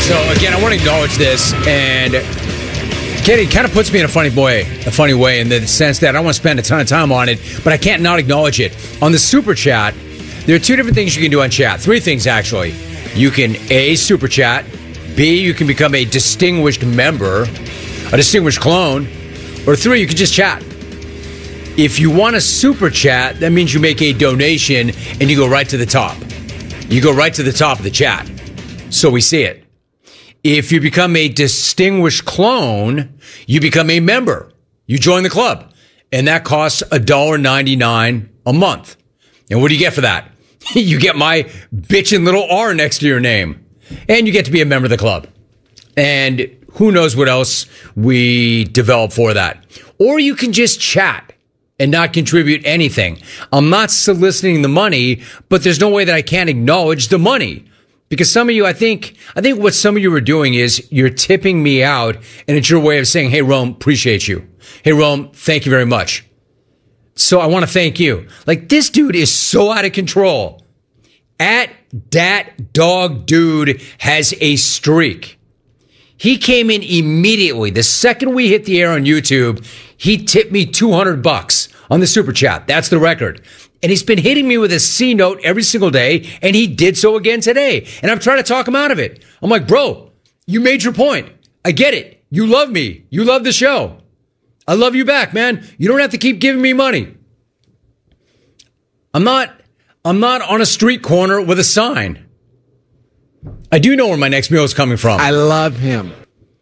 So again, I want to acknowledge this, and again, it kind of puts me in a funny way in the sense that I don't want to spend a ton of time on it, but I can't not acknowledge it. On the Super Chat, there are two different things you can do on chat. Three things, actually. You can A, Super Chat. B, you can become a distinguished member, a distinguished clone. Or three, you can just chat. If you want a Super Chat, that means you make a donation and you go right to the top. You go right to the top of the chat, so we see it. If you become a distinguished clone, you become a member. You join the club, and that costs $1.99 a month. And what do you get for that? You get my bitchin' little R next to your name, and you get to be a member of the club. And who knows what else we develop for that. Or you can just chat and not contribute anything. I'm not soliciting the money, but there's no way that I can't acknowledge the money. Because some of you, I think what some of you are doing is you're tipping me out, and it's your way of saying, hey, Rome, appreciate you. Hey, Rome, thank you very much. So I want to thank you. Like, this dude is so out of control. At Dat Dog Dude has a streak. He came in immediately. The second we hit the air on YouTube, he tipped me $200 on the Super Chat. That's the record. And he's been hitting me with a C note every single day, and he did so again today. And I'm trying to talk him out of it. I'm like, bro, you made your point. I get it. You love me. You love the show. I love you back, man. You don't have to keep giving me money. I'm not on a street corner with a sign. I do know where my next meal is coming from. I love him.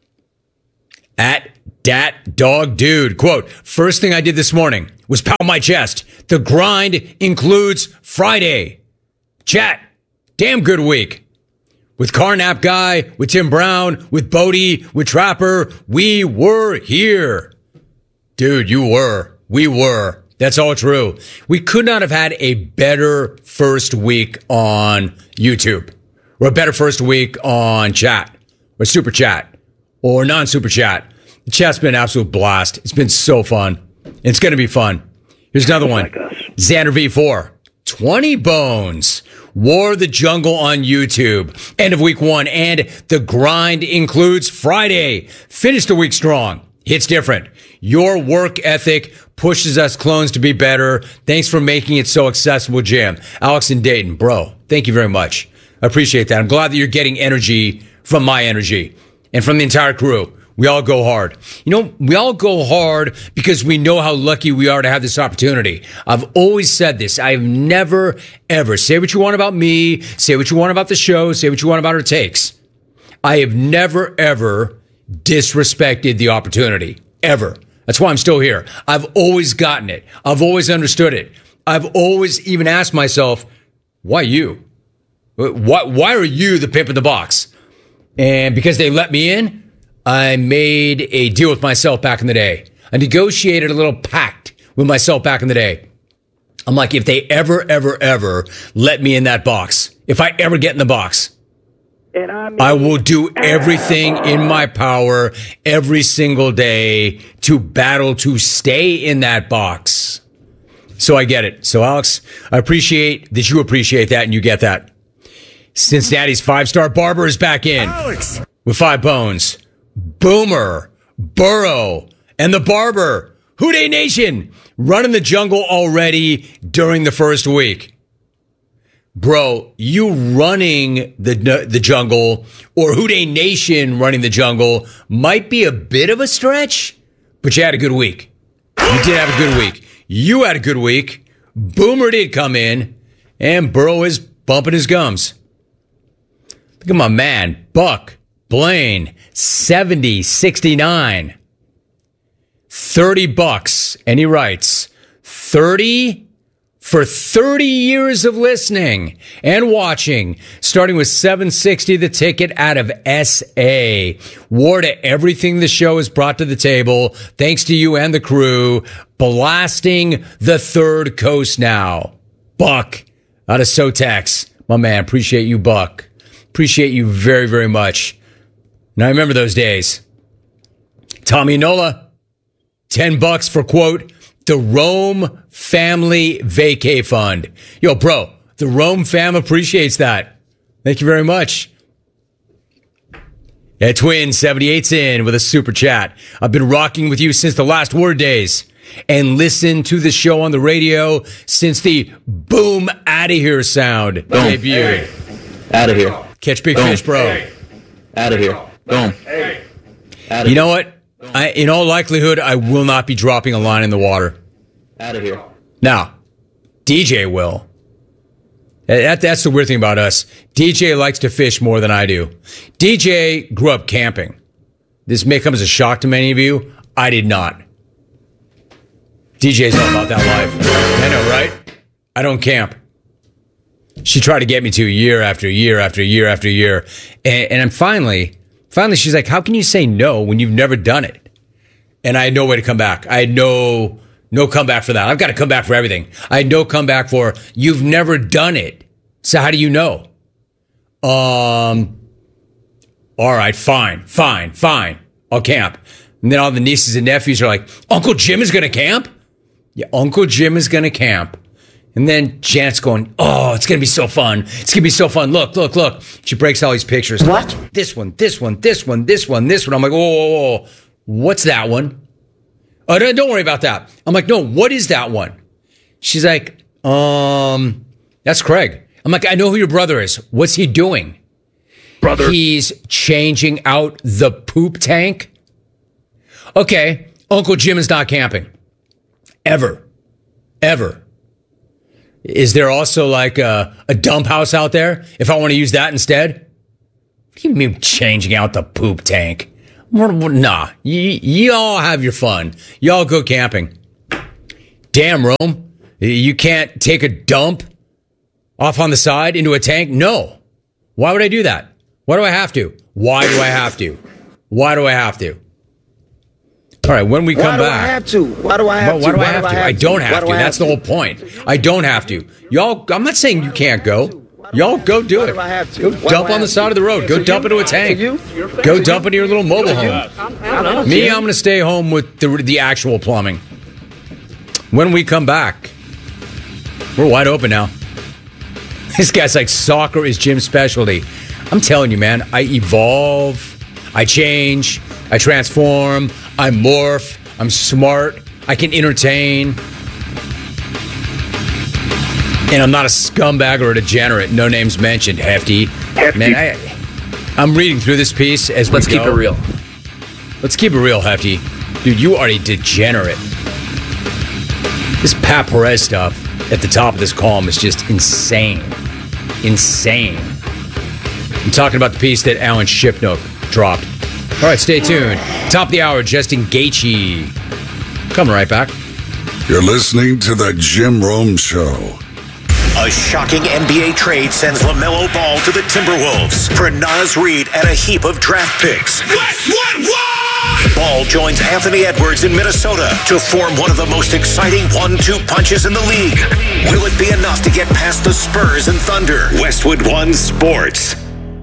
At Dat Dog Dude. Quote, first thing I did this morning was pound my chest. The grind includes Friday. Chat, damn good week. With Carnap Guy, with Tim Brown, with Bodie, with Trapper, we were here. Dude, you were. We were. That's all true. We could not have had a better first week on YouTube, or a better first week on chat, or Super Chat, or non-Super Chat. The chat's been an absolute blast. It's been so fun. It's going to be fun. Here's another one. Xander V4. 20 bones. War the Jungle on YouTube. End of week 1. And the grind includes Friday. Finish the week strong. Hits different. Your work ethic pushes us clones to be better. Thanks for making it so accessible, Jim. Alex and Dayton. Bro, thank you very much. I appreciate that. I'm glad that you're getting energy from my energy and from the entire crew. We all go hard. You know, we all go hard because we know how lucky we are to have this opportunity. I've always said this. I've never, ever, say what you want about me, say what you want about the show, say what you want about our takes. I have never, ever disrespected the opportunity. Ever. That's why I'm still here. I've always gotten it. I've always understood it. I've always even asked myself, why you? Why are you the pimp in the box? And because they let me in, I made a deal with myself back in the day. I negotiated a little pact with myself back in the day. I'm like, if they ever let me in that box, if I ever get in the box, I will do everything in my power every single day to battle to stay in that box. So I get it. So Alex, I appreciate that you appreciate that and you get that. Cincinnati's 5-star barber is back in with 5 bones. Boomer, Burrow, and the Barber. Houday Nation running the jungle already during the first week. Bro, you running the jungle or Houday Nation running the jungle might be a bit of a stretch, but you had a good week. You did have a good week. You had a good week. Boomer did come in, and Burrow is bumping his gums. Look at my man, Buck Blaine, 7069. $30. And he writes, 30 for 30 years of listening and watching, starting with $7.60 the ticket out of SA. War to everything the show has brought to the table. Thanks to you and the crew. Blasting the third coast now. Buck out of Sotex. My man, appreciate you, Buck. Appreciate you very, very much. Now, I remember those days. Tommy Nola, $10 for, quote, the Rome Family Vacay Fund. Yo, bro, the Rome fam appreciates that. Thank you very much. Yeah, Twin 78's in with a super chat. I've been rocking with you since the last Word days and listened to the show on the radio since the boom outta here sound debuted. Out of here. Catch big fish, bro. Out of here. Boom. You know what? In all likelihood, I will not be dropping a line in the water. Out of here. Now, DJ will. That's the weird thing about us. DJ likes to fish more than I do. DJ grew up camping. This may come as a shock to many of you. I did not. DJ's all about that life. I know, right? I don't camp. She tried to get me to year after year after year after year. And I'm finally, she's like, how can you say no when you've never done it? And I had no way to come back. I had no comeback for that. I've got to come back for everything. I had no comeback for, you've never done it. So how do you know? All right, fine. I'll camp. And then all the nieces and nephews are like, Uncle Jim is going to camp? Yeah, Uncle Jim is going to camp. And then Janet's going, oh, it's going to be so fun. It's going to be so fun. Look. She breaks all these pictures. What? This one. I'm like, whoa. What's that one? Oh, don't worry about that. I'm like, no, what is that one? She's like, that's Craig. I'm like, I know who your brother is. What's he doing? Brother. He's changing out the poop tank. Okay, Uncle Jim is not camping. Ever. Is there also like a dump house out there if I want to use that instead? What do you mean changing out the poop tank? Nah, y'all have your fun. Y'all go camping. Damn, Rome. You can't take a dump off on the side into a tank? No. Why would I do that? Why do I have to? Why do I have to? All right, when we come back. Why do I have to? Why do I have to? I don't have to. That's the whole point. I don't have to. Y'all, I'm not saying you can't go. Y'all go do it. Go dump on the side of the road. Go dump into a tank. Go dump into your little mobile home. Me, I'm going to stay home with the actual plumbing. When we come back, we're wide open now. This guy's like, soccer is Jim's specialty. I'm telling you, man, I evolve, I change, I transform, I morph, I'm smart, I can entertain. And I'm not a scumbag or a degenerate. No names mentioned. Hefty. Man, I'm reading through this piece as we go. Let's keep it real. Let's keep it real, Hefty. Dude, you are a degenerate. This Pat Perez stuff at the top of this column is just insane. I'm talking about the piece that Alan Shipnook dropped. All right, stay tuned. Top of the hour, Justin Gaethje. Coming right back. You're listening to The Jim Rome Show. A shocking NBA trade sends LaMelo Ball to the Timberwolves for Naz Reid and a heap of draft picks. What? Ball joins Anthony Edwards in Minnesota to form one of the most exciting 1-2 punches in the league. Will it be enough to get past the Spurs and Thunder? Westwood One Sports.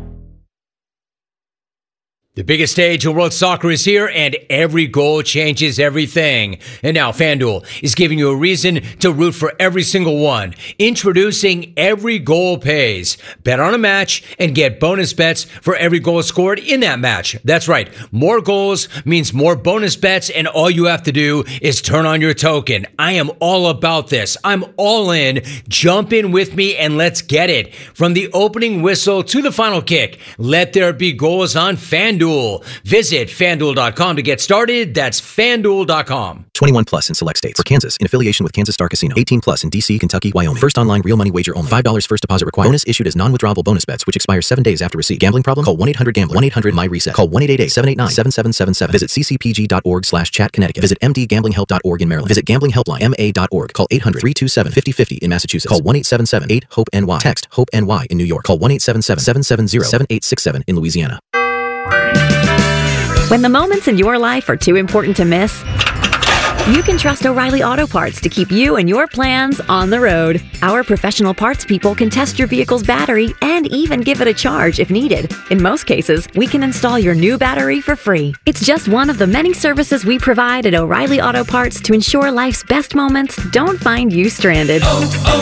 The biggest stage in world soccer is here, and every goal changes everything. And now FanDuel is giving you a reason to root for every single one. Introducing Every Goal Pays. Bet on a match and get bonus bets for every goal scored in that match. That's right. More goals means more bonus bets, and all you have to do is turn on your token. I am all about this. I'm all in. Jump in with me and let's get it. From the opening whistle to the final kick, let there be goals on FanDuel. Visit FanDuel.com to get started. That's FanDuel.com. 21 plus in select states. For Kansas, in affiliation with Kansas Star Casino. 18 plus in D.C., Kentucky, Wyoming. First online real money wager only. $5 first deposit required. Bonus issued as non-withdrawable bonus bets, which expire 7 days after receipt. Gambling problem? Call 1-800-GAMBLER. 1-800-MY-RESET. Call 1-888-789-7777. Visit ccpg.org/chat Connecticut. Visit mdgamblinghelp.org in Maryland. Visit gamblinghelpline.ma.org. Call 800-327-5050 in Massachusetts. Call 1-877-8-HOPE-NY. Text HOPE-NY in New York. Call 1-877-770-7867 in Louisiana. When the moments in your life are too important to miss, you can trust O'Reilly Auto Parts to keep you and your plans on the road. Our professional parts people can test your vehicle's battery and even give it a charge if needed. In most cases, we can install your new battery for free. It's just one of the many services we provide at O'Reilly Auto Parts to ensure life's best moments don't find you stranded.